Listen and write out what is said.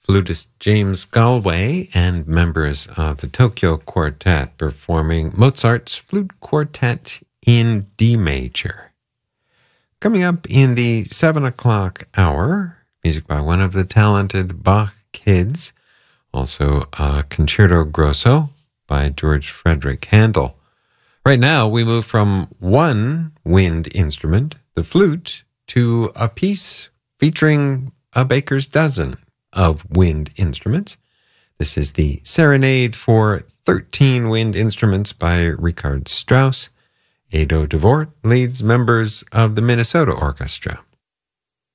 flutist James Galway and members of the Tokyo Quartet performing Mozart's Flute Quartet in D major. Coming up in the 7 o'clock hour, music by one of the talented Bach kids, also a Concerto Grosso by George Frederick Handel. Right now, we move from one wind instrument, the flute, to a piece featuring a baker's dozen of wind instruments. This is the Serenade for 13 Wind Instruments by Richard Strauss. Edo de Voort leads members of the Minnesota Orchestra.